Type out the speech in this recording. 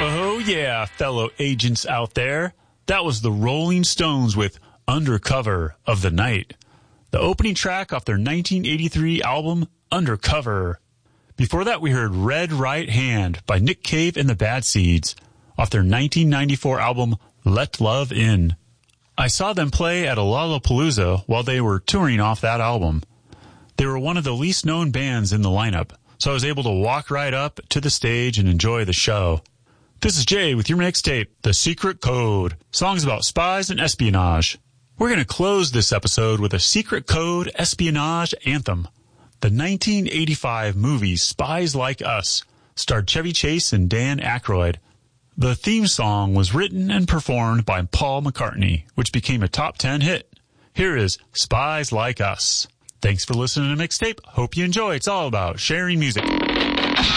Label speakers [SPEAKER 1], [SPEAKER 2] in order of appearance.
[SPEAKER 1] Oh yeah, fellow agents out there. That was the Rolling Stones with Undercover of the Night, the opening track off their 1983 album Undercover. Before that, we heard Red Right Hand by Nick Cave and the Bad Seeds off their 1994 album Let Love In. I saw them play at a Lollapalooza while they were touring off that album. They were one of the least known bands in the lineup, so I was able to walk right up to the stage and enjoy the show. This is Jay with your mixtape, The Secret Code, songs about spies and espionage. We're going to close this episode with a Secret Code espionage anthem. The 1985 movie Spies Like Us starred Chevy Chase and Dan Aykroyd. The theme song was written and performed by Paul McCartney, which became a top 10 hit. Here is Spies Like Us. Thanks for listening to Mixtape. Hope you enjoy. It's all about sharing music.